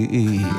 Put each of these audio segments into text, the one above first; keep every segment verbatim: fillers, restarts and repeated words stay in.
Y, eh...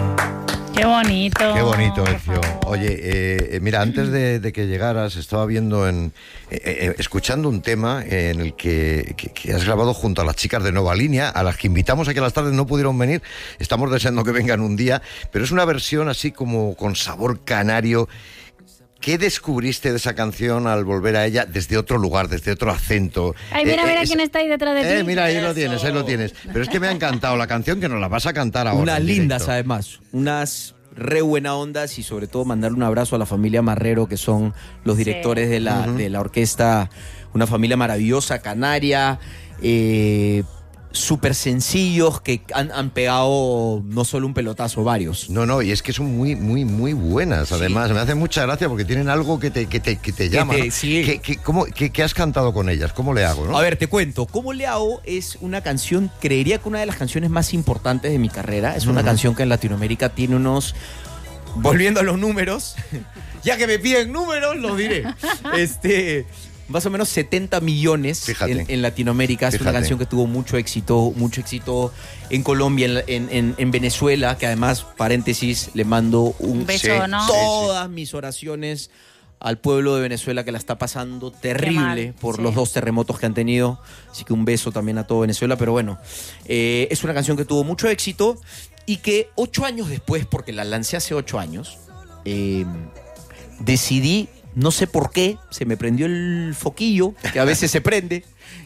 Qué bonito. Qué bonito, Ezio. Oye, eh, mira, antes de, de que llegaras, estaba viendo, en, eh, eh, escuchando un tema en el que, que, que has grabado junto a las chicas de Nova Línea, a las que invitamos aquí a las tardes, no pudieron venir. Estamos deseando que vengan un día, pero es una versión así como con sabor canario. ¿Qué descubriste de esa canción al volver a ella desde otro lugar, desde otro acento? Ay, mira, eh, mira es, quién está ahí detrás de ti. Eh, mira, ahí lo tienes, ahí lo tienes. Pero es que me ha encantado la canción, que nos la vas a cantar ahora. Unas lindas, además. Unas re buena ondas y sobre todo mandarle un abrazo a la familia Marrero, que son los directores sí. de, la, uh-huh. de la orquesta. Una familia maravillosa, canaria, eh... súper sencillos, que han, han pegado no solo un pelotazo, varios. No, no, y es que son muy, muy, muy buenas. Además, sí. me hace mucha gracia porque tienen algo que te, que te, que te llama. Que te, ¿no? sí. ¿Qué, qué, cómo, qué, ¿Qué has cantado con ellas? ¿Cómo le hago? ¿no? A ver, te cuento. ¿Cómo le hago? Es una canción, creería que una de las canciones más importantes de mi carrera. Es una uh-huh. canción que en Latinoamérica tiene unos... Volviendo a los números, ya que me piden números, los diré. Este... Más o menos setenta millones en, en Latinoamérica. Es Fíjate. Una canción que tuvo mucho éxito, mucho éxito en Colombia, en, en, en Venezuela, que además, paréntesis, le mando un, un beso, ¿no? todas sí, sí. mis oraciones al pueblo de Venezuela, que la está pasando terrible por sí. los dos terremotos que han tenido. Así que un beso también a todo Venezuela. Pero bueno, eh, es una canción que tuvo mucho éxito y que ocho años después, porque la lancé hace ocho años, eh, decidí... No sé por qué, se me prendió el foquillo, que a veces se prende,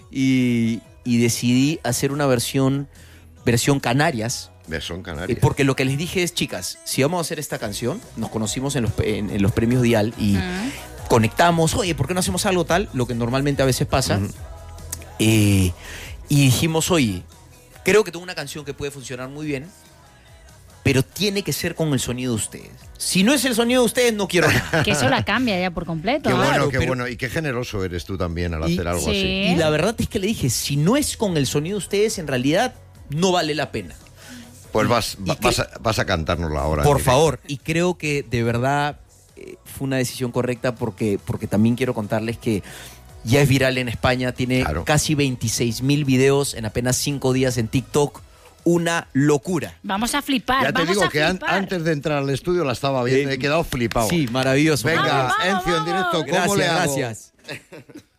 y, y decidí hacer una versión, versión Canarias. Versión Canarias. Porque lo que les dije es, chicas, si vamos a hacer esta canción, nos conocimos en los, en, en los premios Dial y uh-huh. conectamos, oye, ¿por qué no hacemos algo tal? Lo que normalmente a veces pasa. Uh-huh. Eh, y dijimos, oye, creo que tengo una canción que puede funcionar muy bien, pero tiene que ser con el sonido de ustedes. Si no es el sonido de ustedes, no quiero nada. Que eso la cambia ya por completo. Qué Claro, bueno, qué pero... bueno. Y qué generoso eres tú también al y, hacer algo sí. así. Y la verdad es que le dije, si no es con el sonido de ustedes, en realidad no vale la pena. Pues vas, y, va, y vas, que, a, vas a cantárnosla ahora. Por favor. Y creo que de verdad eh, fue una decisión correcta porque, porque también quiero contarles que ya es viral en España. Tiene claro. casi veintiséis mil videos en apenas cinco días en TikTok. Una locura. Vamos a flipar. Ya te vamos digo a que an- antes de entrar al estudio la estaba viendo, eh, he quedado flipado. Sí, maravilloso. Venga, vamos, vamos, Ezio en directo, ¿cómo gracias, le hago? Gracias.